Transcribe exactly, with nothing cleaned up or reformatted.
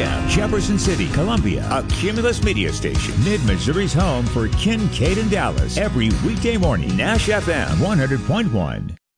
p.m. Jefferson City, Columbia. A Cumulus Media Station. Mid-Missouri's home for Kincaid and Dallas. Every weekday morning. Nash F M one hundred point one.